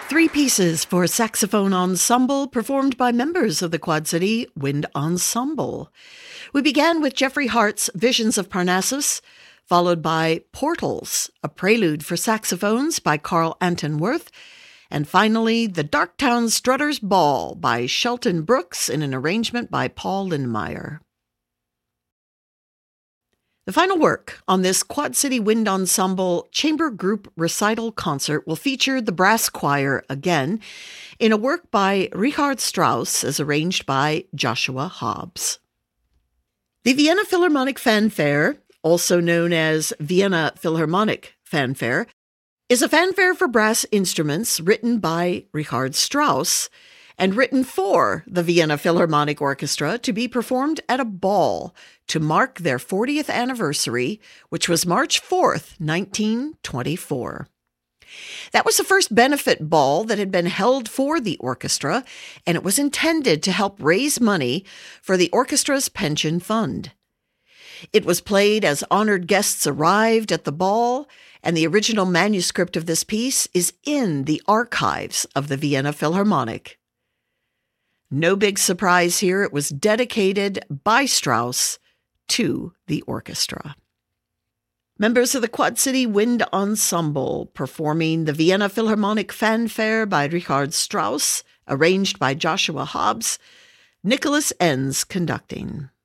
Three pieces for saxophone ensemble performed by members of the Quad City Wind Ensemble. We began with Jeffrey Hart's Visions of Parnassus, followed by Portals, a prelude for saxophones by Carl Anton Wirth, and finally The Darktown Strutter's Ball by Shelton Brooks in an arrangement by Paul Lindmeyer. The final work on this Quad City Wind Ensemble chamber group recital concert will feature the brass choir again in a work by Richard Strauss as arranged by Joshua Hobbs. The Vienna Philharmonic Fanfare, also known as Vienna Philharmonic Fanfare, is a fanfare for brass instruments written by Richard Strauss and written for the Vienna Philharmonic Orchestra to be performed at a ball to mark their 40th anniversary, which was March 4th, 1924. That was the first benefit ball that had been held for the orchestra, and it was intended to help raise money for the orchestra's pension fund. It was played as honored guests arrived at the ball, and the original manuscript of this piece is in the archives of the Vienna Philharmonic. No big surprise here, it was dedicated by Strauss to the orchestra. Members of the Quad City Wind Ensemble performing the Vienna Philharmonic Fanfare by Richard Strauss, arranged by Joshua Hobbs, Nicholas Enns conducting.